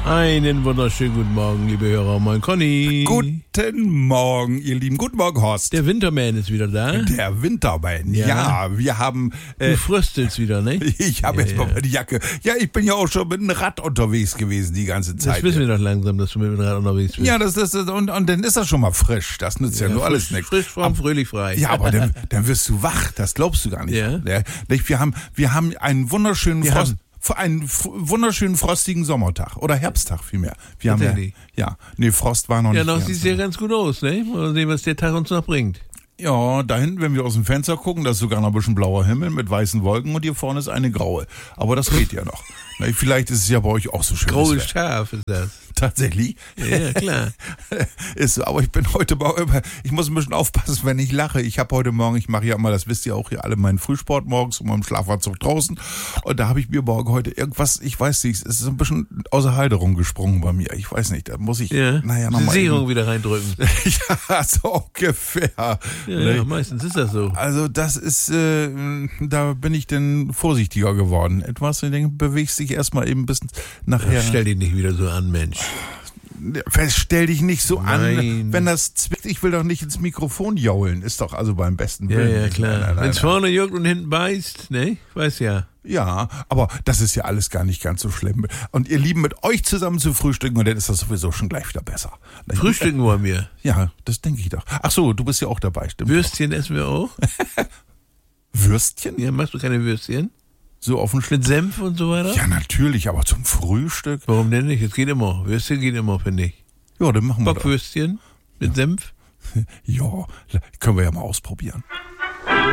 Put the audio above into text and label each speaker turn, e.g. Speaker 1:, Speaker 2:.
Speaker 1: Einen wunderschönen guten Morgen, liebe Hörer. Moin Conny.
Speaker 2: Guten Morgen, ihr Lieben. Guten Morgen, Horst.
Speaker 1: Der Winterman ist wieder da.
Speaker 2: Der Winterman, ja. Wir haben...
Speaker 1: Du fröstelst wieder, ne?
Speaker 2: Ich habe jetzt mal meine Jacke. Ja, ich bin ja auch schon mit dem Rad unterwegs gewesen die ganze Zeit.
Speaker 1: Das wissen wir doch langsam, dass du mit dem Rad unterwegs bist.
Speaker 2: Ja, und dann ist das schon mal frisch. Das nützt ja nur alles nichts.
Speaker 1: Frisch, fromm, fröhlich, frei.
Speaker 2: Ja, aber dann wirst du wach. Das glaubst du gar nicht.
Speaker 1: Ja.
Speaker 2: Wir haben einen wunderschönen einen wunderschönen frostigen Sommertag oder Herbsttag vielmehr. Wir haben Frost war noch nicht.
Speaker 1: Ja, noch sieht es ja ganz gut aus, ne? Mal sehen, was der Tag uns noch bringt.
Speaker 2: Ja, da hinten, wenn wir aus dem Fenster gucken, da ist sogar noch ein bisschen blauer Himmel mit weißen Wolken und hier vorne ist eine graue. Aber das geht ja noch. Vielleicht ist es ja bei euch auch so schön.
Speaker 1: Graue Schaf ist das.
Speaker 2: Tatsächlich?
Speaker 1: Ja, klar.
Speaker 2: Ist so, aber ich bin heute ich muss ein bisschen aufpassen, wenn ich lache. Ich habe heute Morgen, ich mache ja immer, das wisst ihr auch hier alle, meinen Frühsport morgens und meinem Schlafanzug draußen. Und da habe ich mir morgen heute irgendwas, ich weiß nicht, es ist ein bisschen außer Halterung gesprungen bei mir. Ich weiß nicht, da muss ich,
Speaker 1: nochmal. Sicherung wieder reindrücken.
Speaker 2: Ja, so ungefähr.
Speaker 1: Ja, meistens ist das so.
Speaker 2: Also das ist, da bin ich dann vorsichtiger geworden. Etwas, ich denke, bewegst dich erstmal eben ein bisschen nachher.
Speaker 1: Stell dich nicht wieder so an, Mensch.
Speaker 2: Stell dich nicht so
Speaker 1: Nein.
Speaker 2: an, wenn das zwickt. Ich will doch nicht ins Mikrofon jaulen. Ist doch also beim besten Willen.
Speaker 1: Ja, klar. Wenn es vorne juckt und hinten beißt, ne? Weiß ja.
Speaker 2: Ja, aber das ist ja alles gar nicht ganz so schlimm. Und ihr Lieben, mit euch zusammen zu frühstücken, und dann ist das sowieso schon gleich wieder besser.
Speaker 1: Frühstücken wollen wir.
Speaker 2: Ja, das denke ich doch. Ach so, du bist ja auch dabei, stimmt.
Speaker 1: Würstchen essen wir auch.
Speaker 2: Würstchen?
Speaker 1: Ja, machst du keine Würstchen?
Speaker 2: So auf den
Speaker 1: Mit Senf und so weiter?
Speaker 2: Ja, natürlich, aber zum Frühstück.
Speaker 1: Warum denn nicht? Es geht immer. Würstchen geht immer, finde ich.
Speaker 2: Ja, dann machen wir das.
Speaker 1: Bockwürstchen mit Senf?
Speaker 2: Ja, können wir ja mal ausprobieren.